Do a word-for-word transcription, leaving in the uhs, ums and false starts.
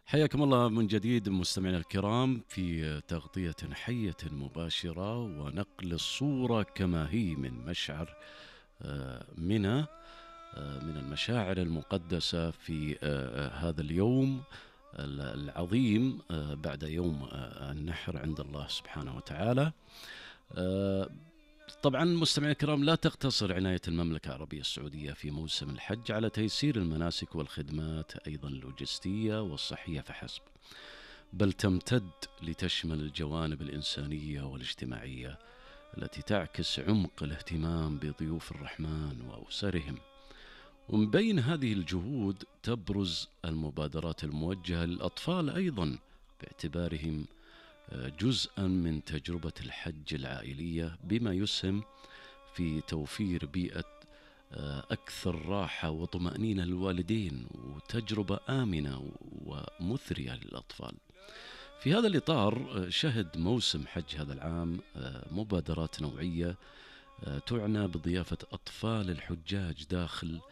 حياكم الله من جديد مستمعينا الكرام في تغطية حية مباشرة ونقل الصورة كما هي من مشعر آه، منى، آه، من المشاعر المقدسة في آه، هذا اليوم العظيم آه، بعد يوم آه، النحر عند الله سبحانه وتعالى. آه، طبعا مستمعينا الكرام، لا تقتصر عناية المملكة العربية السعودية في موسم الحج على تيسير المناسك والخدمات أيضا اللوجستية والصحية فحسب، بل تمتد لتشمل الجوانب الإنسانية والاجتماعية التي تعكس عمق الاهتمام بضيوف الرحمن وأسرهم. ومن بين هذه الجهود تبرز المبادرات الموجهة للأطفال أيضا، باعتبارهم جزءا من تجربة الحج العائلية، بما يسهم في توفير بيئة أكثر راحة وطمأنينة للوالدين وتجربة آمنة ومثرية للأطفال. في هذا الإطار شهد موسم حج هذا العام مبادرات نوعية تعنى بضيافة أطفال الحجاج داخل